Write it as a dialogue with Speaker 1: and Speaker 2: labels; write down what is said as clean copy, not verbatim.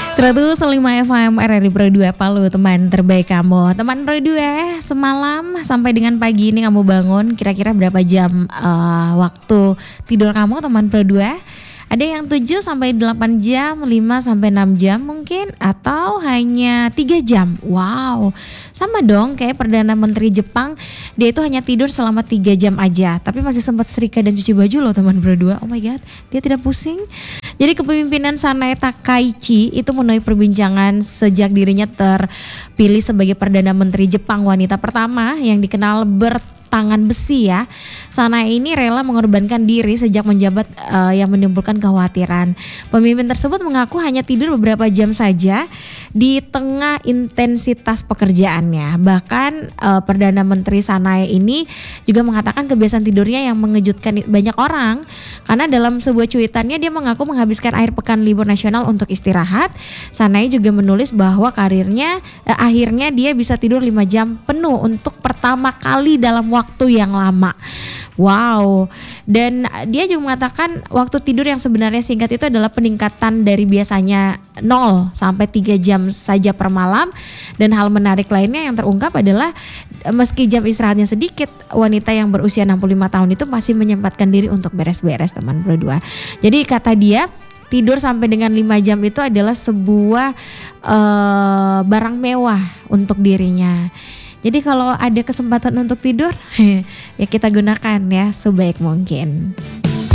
Speaker 1: 105 FM RRI Pro 2 Palu, teman terbaik kamu. Teman Pro 2, semalam sampai dengan pagi ini kamu bangun kira-kira berapa jam waktu tidur kamu, teman Pro 2? Ada yang 7 sampai 8 jam, 5 sampai 6 jam mungkin, atau hanya 3 jam. Wow, sama dong kayak Perdana Menteri Jepang, dia itu hanya tidur selama 3 jam aja, tapi masih sempat setrika dan cuci baju loh teman berdua. Oh my god, dia tidak pusing. Jadi kepemimpinan Sanae Takaichi itu menuai perbincangan sejak dirinya terpilih sebagai Perdana Menteri Jepang wanita pertama yang dikenal bertangan besi ya. Sanae ini rela mengorbankan diri sejak menjabat yang menimbulkan kekhawatiran. Pemimpin tersebut mengaku hanya tidur beberapa jam saja di tengah intensitas pekerjaannya. Bahkan Perdana Menteri Sanae ini juga mengatakan kebiasaan tidurnya yang mengejutkan banyak orang, karena dalam sebuah cuitannya dia mengaku menghabiskan akhir pekan libur nasional untuk istirahat. Sanae juga menulis bahwa karirnya akhirnya dia bisa tidur 5 jam penuh untuk pertama kali dalam waktu yang lama. Wow. Dan dia juga mengatakan waktu tidur yang sebenarnya singkat itu adalah peningkatan dari biasanya 0 sampai 3 jam saja per malam. Dan hal menarik lainnya yang terungkap adalah meski jam istirahatnya sedikit, wanita yang berusia 65 tahun itu masih menyempatkan diri untuk beres-beres, teman berdua. Jadi kata dia, tidur sampai dengan 5 jam itu adalah sebuah barang mewah untuk dirinya. Jadi kalau ada kesempatan untuk tidur, ya kita gunakan ya sebaik mungkin.